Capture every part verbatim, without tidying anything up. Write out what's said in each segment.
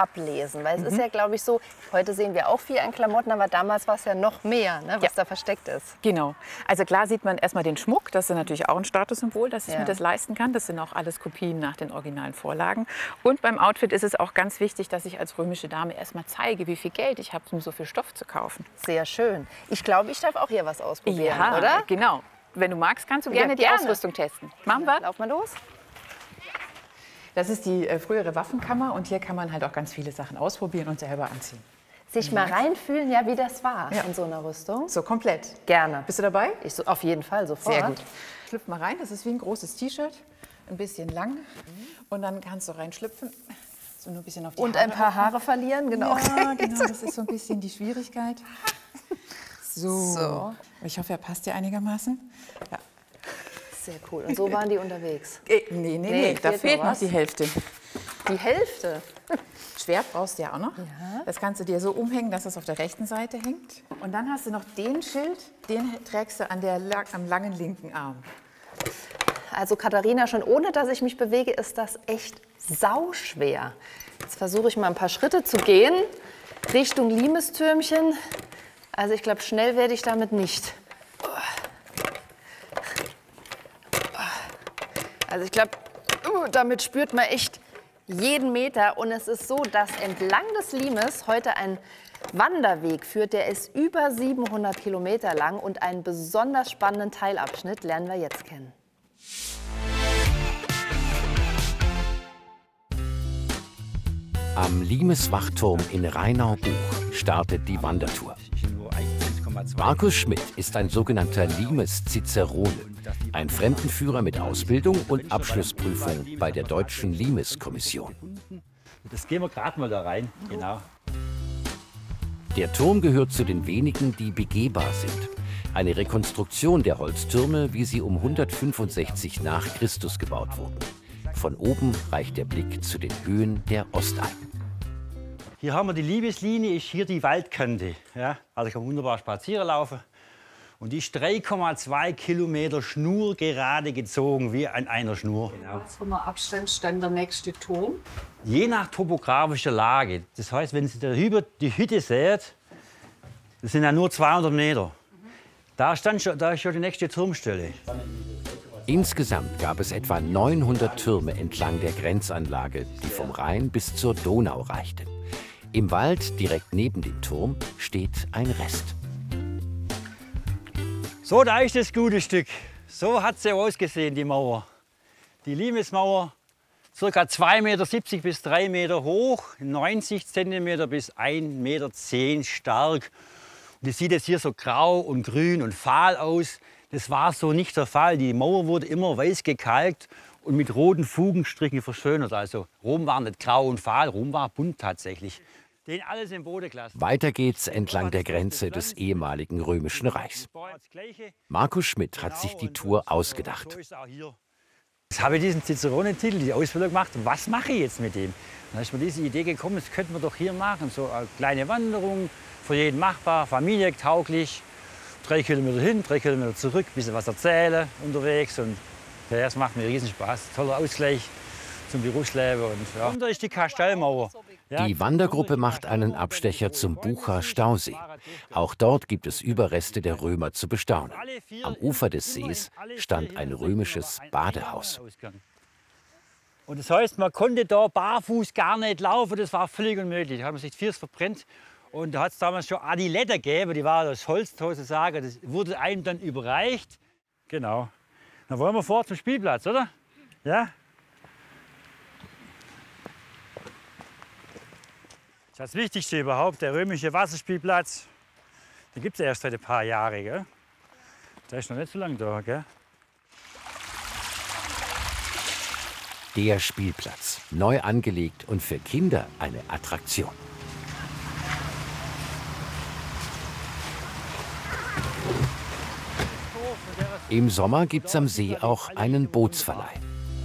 ablesen? Weil es Mhm. ist ja, glaube ich, so, heute sehen wir auch viel an Klamotten, aber damals war es ja noch mehr, ne, was Ja. da versteckt ist. Genau. Also klar sieht man erstmal den Schmuck. Das ist natürlich auch ein Statussymbol, dass ich Ja. mir das leisten kann. Das sind auch alles Kopien nach den originalen Vorlagen. Und beim Outfit ist es auch ganz wichtig, dass ich als römische Dame erstmal zeige, wie viel Geld ich habe, um so viel Stoff zu kaufen. Sehr schön. Ich glaube, ich darf auch hier was ausprobieren, Ja, oder? genau. Wenn du magst, kannst du Ja, gerne die gerne. Ausrüstung testen. Machen wir? Lauf mal los. Das ist die äh, frühere Waffenkammer und hier kann man halt auch ganz viele Sachen ausprobieren und selber anziehen. Sich mal reinfühlen, ja, wie das war Ja. in so einer Rüstung. So komplett. Gerne. Bist du dabei? Ich so, auf jeden Fall, sofort. Sehr gut. Schlüpf mal rein, das ist wie ein großes T-Shirt, ein bisschen lang. Und dann kannst du reinschlüpfen. So nur ein bisschen auf die Und Haare ein paar achten. Haare verlieren, genau. Ja, genau, das ist so ein bisschen die Schwierigkeit. So. So. Ich hoffe, er passt dir einigermaßen. Ja. Sehr cool. Und so waren die unterwegs. Äh, nee, nee, Nee, nee, da fehlt fehlt noch noch was. die Hälfte. Die Hälfte. Schwert brauchst du ja auch noch. Ja. Das kannst du dir so umhängen, dass es auf der rechten Seite hängt. Und dann hast du noch den Schild, den trägst du an der, la- am langen linken Arm. Also Katharina, schon ohne, dass ich mich bewege, ist das echt sauschwer. Jetzt versuche ich mal ein paar Schritte zu gehen Richtung Limestürmchen. Also ich glaube, schnell werde ich damit nicht. Also ich glaube, uh, damit spürt man echt jeden Meter. Und es ist so, dass entlang des Limes heute ein Wanderweg führt. Der ist über siebenhundert Kilometer lang und einen besonders spannenden Teilabschnitt lernen wir jetzt kennen. Am Limes-Wachturm in Rheinau-Buch startet die Wandertour. Markus Schmidt ist ein sogenannter Limes-Cicerone, ein Fremdenführer mit Ausbildung und Abschlussprüfung bei der Deutschen Limes-Kommission. Das gehen wir gerade mal da rein. Genau. Der Turm gehört zu den wenigen, die begehbar sind. Eine Rekonstruktion der Holztürme, wie sie um hundertfünfundsechzig nach Christus gebaut wurden. Von oben reicht der Blick zu den Höhen der Ostalpen. Hier haben wir die Liebeslinie, ist hier die Waldkante. Ja? Also ich kann wunderbar spazieren laufen. Und die ist drei Komma zwei Kilometer schnurgerade gezogen, wie an einer Schnur. Genau. Was für einen Abstand stand der nächste Turm? Je nach topografischer Lage. Das heißt, wenn Sie da über die Hütte seht, das sind ja nur zweihundert Meter. Da, stand schon, da ist schon die nächste Turmstelle. Insgesamt gab es etwa neunhundert Türme entlang der Grenzanlage, die vom Rhein bis zur Donau reichte. Im Wald direkt neben dem Turm steht ein Rest. So, da ist das gute Stück. So hat sie ausgesehen, die Mauer. Die Limesmauer, ca. zwei Meter siebzig bis drei Meter hoch, neunzig Zentimeter bis ein Meter zehn stark. Und das sieht jetzt hier so grau und grün und fahl aus. Das war so nicht der Fall. Die Mauer wurde immer weiß gekalkt und mit roten Fugenstrichen verschönert. Also Rom war nicht grau und fahl, Rom war bunt tatsächlich. Den alles im Boden gelassen. Weiter geht's entlang der Grenze des ehemaligen Römischen Reichs. Markus Schmidt hat sich die Tour ausgedacht. Jetzt habe ich diesen Cicerone-Titel, die Ausbildung gemacht. Was mache ich jetzt mit dem? Dann ist mir diese Idee gekommen, das könnten wir doch hier machen. So eine kleine Wanderung, für jeden machbar, familientauglich. Drei Kilometer hin, drei Kilometer zurück, ein bisschen was erzählen unterwegs. Und ja, das macht mir riesen Spaß. Toller Ausgleich zum Berufsleben. Und, ja. Und da ist die Kastellmauer. Ja, Die Wandergruppe macht einen Abstecher zum Bucher Stausee. Auch dort gibt es Überreste der Römer zu bestaunen. Am Ufer des Sees stand ein römisches Badehaus. Und das heißt, man konnte da barfuß gar nicht laufen, das war völlig unmöglich. Da hat man sich die Füße verbrennt. Und da hat es damals schon Adilette gegeben, die war das Holz sozusagen. Das wurde einem dann überreicht. Genau. Dann wollen wir vor zum Spielplatz, oder? Ja? Das ist das Wichtigste überhaupt, der römische Wasserspielplatz. Den gibt es erst seit ein paar Jahren. Gell? Der ist noch nicht so lange da. Gell? Der Spielplatz, neu angelegt und für Kinder eine Attraktion. Im Sommer gibt's am See auch einen Bootsverleih.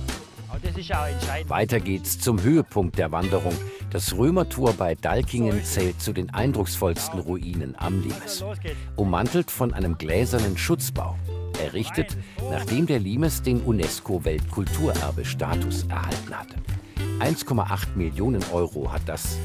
Weiter geht's zum Höhepunkt der Wanderung. Das Römertor bei Dalkingen zählt zu den eindrucksvollsten Ruinen am Limes. Ummantelt von einem gläsernen Schutzbau. Errichtet, nachdem der Limes den UNESCO-Weltkulturerbe-Status erhalten hatte. eins Komma acht Millionen Euro hat das